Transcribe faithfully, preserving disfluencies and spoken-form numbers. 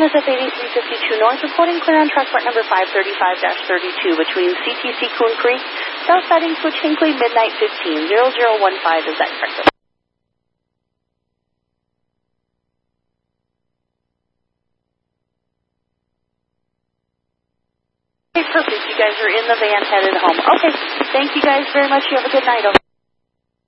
S F eighty-three fifty-two North, reporting clear on track part number five thirty-five dash thirty-two between C T C Coon Creek, south siding Switch Hinckley, midnight fifteen, zero zero one five, is that correct? Okay, perfect. You guys are in the van headed home. Okay, thank you guys very much. You have a good night.